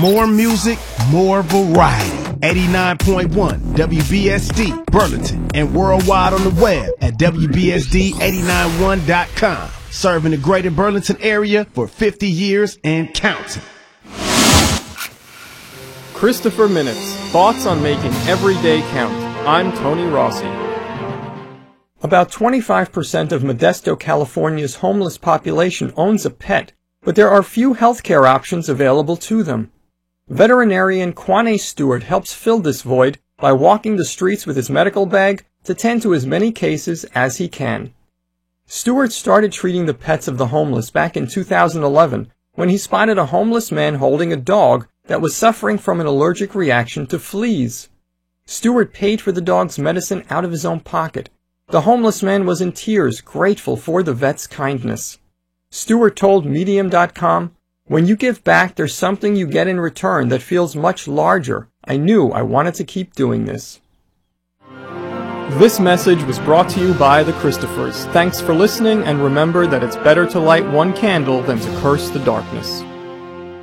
More music, more variety. 89.1 WBSD, Burlington, and worldwide on the web at WBSD891.com. Serving the greater Burlington area for 50 years and counting. Christopher Minutes, thoughts on making every day count. I'm Tony Rossi. About 25% of Modesto, California's homeless population owns a pet, but there are few healthcare options available to them. Veterinarian Quane Stewart helps fill this void by walking the streets with his medical bag to tend to as many cases as he can. Stewart started treating the pets of the homeless back in 2011 when he spotted a homeless man holding a dog that was suffering from an allergic reaction to fleas. Stewart paid for the dog's medicine out of his own pocket. The homeless man was in tears, grateful for the vet's kindness. Stewart told Medium.com, "When you give back, there's something you get in return that feels much larger. I knew I wanted to keep doing this." This message was brought to you by the Christophers. Thanks for listening, and remember that it's better to light one candle than to curse the darkness.